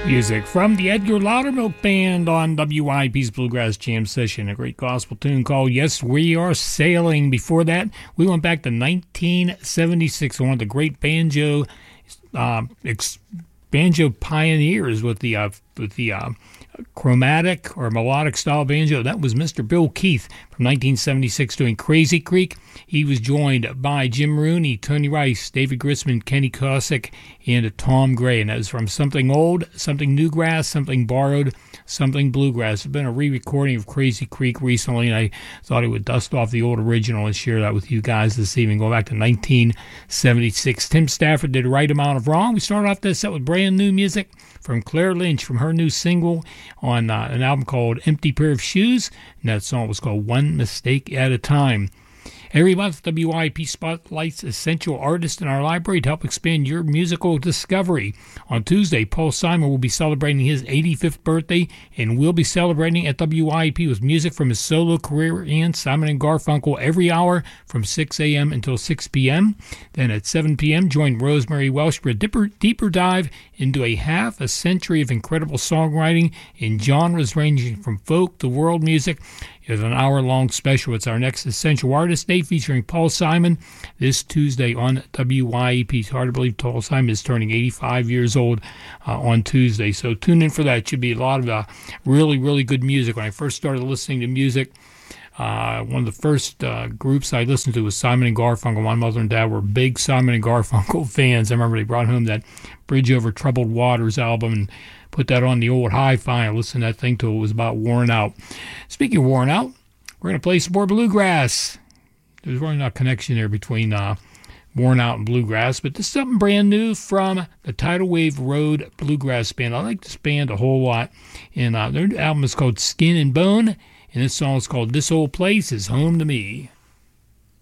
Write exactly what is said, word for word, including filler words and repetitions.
Music from the Edgar Loudermilk Band on W I P's Bluegrass Jam Session, a great gospel tune called Yes, We Are Sailing. Before that, we went back to nineteen seventy-six, one of the great banjo uh, ex- banjo pioneers with the uh, with the uh, chromatic or melodic style banjo. That was Mister Bill Keith from nineteen seventy-six doing Crazy Creek. He was joined by Jim Rooney, Tony Rice, David Grisman, Kenny Cossack, and Tom Gray. And that was from Something Old, Something Newgrass, Something Borrowed, Something Bluegrass. There's been a re-recording of Crazy Creek recently, and I thought I would dust off the old original and share that with you guys this evening, going back to nineteen seventy-six. Tim Stafford did Right Amount of Wrong. We started off this set with brand new music from Claire Lynch from her new single on uh, an album called Empty Pair of Shoes, and that song was called One Mistake at a Time. Every month, W I P spotlights essential artists in our library to help expand your musical discovery. On Tuesday, Paul Simon will be celebrating his eighty-fifth birthday, and we'll be celebrating at W I P with music from his solo career and Simon and Garfunkel every hour from six a.m. until six p.m. Then at seven p.m., join Rosemary Welsh for a deeper, deeper dive into a half a century of incredible songwriting in genres ranging from folk to world music. It's an hour-long special. It's our next Essential Artist Day featuring Paul Simon this Tuesday on W Y E P. It's hard to believe Paul Simon is turning eighty-five years old uh, on Tuesday. So tune in for that. It should be a lot of uh, really, really good music. When I first started listening to music, uh, one of the first uh, groups I listened to was Simon and Garfunkel. My mother and dad were big Simon and Garfunkel fans. I remember they brought home that Bridge Over Troubled Waters album and put that on the old hi-fi and listened to that thing till it was about worn out. Speaking of worn out, we're going to play some more bluegrass. There's really not a connection there between uh, worn out and bluegrass, but this is something brand new from the Tidal Wave Road Bluegrass Band. I like this band a whole lot, and uh, their album is called Skin and Bone, and this song is called This Old Place Is Home to Me.